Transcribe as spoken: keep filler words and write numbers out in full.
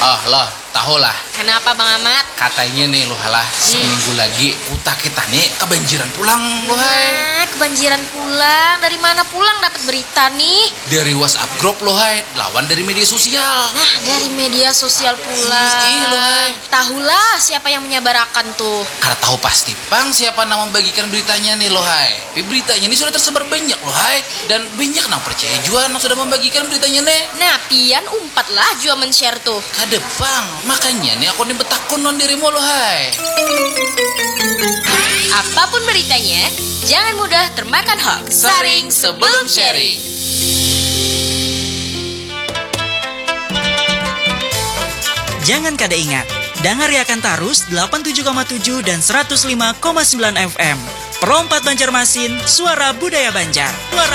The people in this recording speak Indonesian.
Oh loh, tahu lah. Kenapa Bang Ahmad? Katanya nih lo halah seminggu lagi utak kita nih kebanjiran pulang lo hai. Nah, kebanjiran pulang. Dari mana pulang dapat berita nih? Dari WhatsApp grup lo hai, lawan dari media sosial. Nah, dari media sosial pula. Iya lo hai. Tahulah siapa yang menyebarkan tuh. Karena tahu pasti Bang siapa yang membagikan beritanya nih lo hai. Tapi beritanya ini sudah tersebar banyak lo hai, dan banyak yang percaya juga yang sudah membagikan beritanya nih. Nah, pian umpat lah jua men-share tuh. Kade Bang, makanya nih aku nih betakun non dirimu lo hai. Apapun beritanya, jangan mudah termakan hoax. Saring sebelum sharing. Jangan kada ingat, dengar Yakan Tarus delapan puluh tujuh koma tujuh dan seratus lima koma sembilan F M. Perompat Banjarmasin, suara budaya Banjar. Suara